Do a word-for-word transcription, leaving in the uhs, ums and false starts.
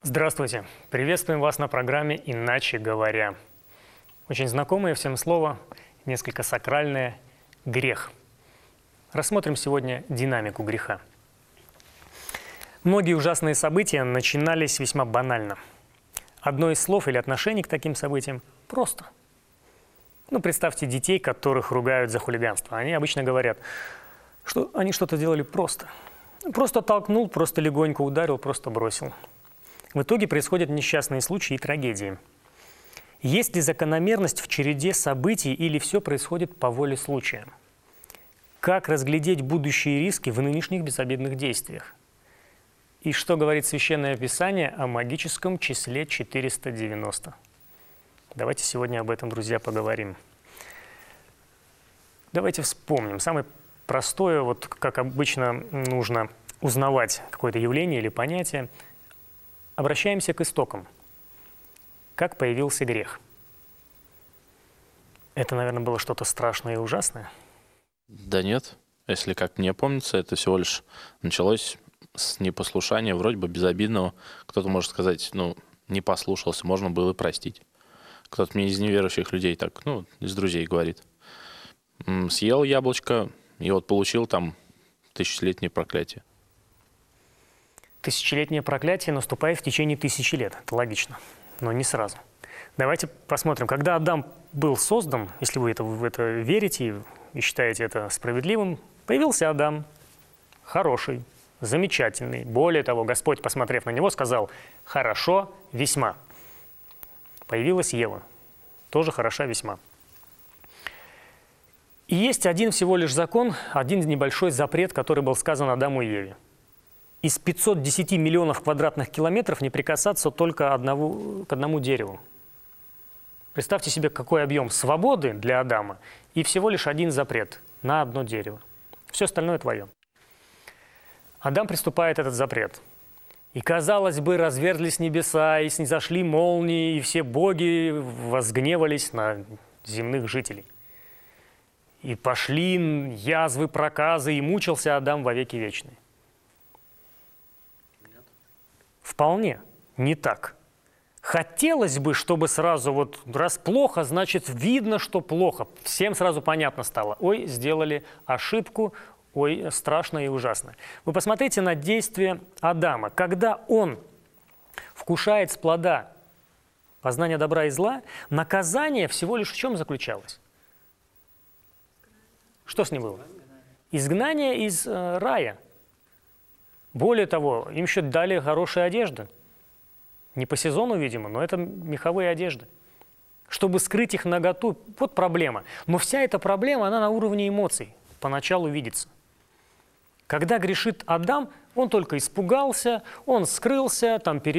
Здравствуйте! Приветствуем вас на программе «Иначе говоря». Очень знакомое всем слово, несколько сакральное – грех. Рассмотрим сегодня динамику греха. Многие ужасные события начинались весьма банально. Одно из слов или отношений к таким событиям – просто. Ну, представьте детей, которых ругают за хулиганство. Они обычно говорят, что они что-то делали просто. Просто толкнул, просто легонько ударил, просто бросил. В итоге происходят несчастные случаи и трагедии. Есть ли закономерность в череде событий или все происходит по воле случая? Как разглядеть будущие риски в нынешних безобидных действиях? И что говорит Священное Писание о магическом числе четыреста девяносто? Давайте сегодня об этом, друзья, поговорим. Давайте вспомним. Самое простое, вот как обычно нужно узнавать какое-то явление или понятие. Обращаемся к истокам. Как появился грех? Это, наверное, было что-то страшное и ужасное? Да нет. Если как мне помнится, это всего лишь началось с непослушания, вроде бы безобидного. Кто-то может сказать, ну, не послушался, можно было и простить. Кто-то мне из неверующих людей так, ну, из друзей говорит. Съел яблочко, и вот получил там тысячелетнее проклятие. Тысячелетнее проклятие наступает в течение тысячи лет. Это логично, но не сразу. Давайте посмотрим. Когда Адам был создан, если вы это, в это верите и считаете это справедливым, появился Адам, хороший, замечательный. Более того, Господь, посмотрев на него, сказал: «Хорошо весьма». Появилась Ева, тоже хороша весьма. И есть один всего лишь закон, один небольшой запрет, который был сказан Адаму и Еве. Из пятисот десяти миллионов квадратных километров не прикасаться только одному, к одному дереву. Представьте себе, какой объем свободы для Адама и всего лишь один запрет на одно дерево. Все остальное твое. Адам приступает этот запрет. И, казалось бы, разверзлись небеса, и снизошли молнии, и все боги возгневались на земных жителей. И пошли язвы, проказы, и мучился Адам во веки вечные. Нет. Вполне не так. Хотелось бы, чтобы сразу вот раз плохо, значит видно, что плохо. Всем сразу понятно стало. Ой, сделали ошибку, ой, страшно и ужасно. Вы посмотрите на действие Адама. Когда он вкушает с плода познания добра и зла, наказание всего лишь в чем заключалось? Что с ним было? Изгнание из э, рая. Более того, им еще дали хорошие одежды. Не по сезону, видимо, но это меховые одежды. Чтобы скрыть их наготу, вот проблема. Но вся эта проблема, она на уровне эмоций поначалу видится. Когда грешит Адам, он только испугался, он скрылся, там перестал.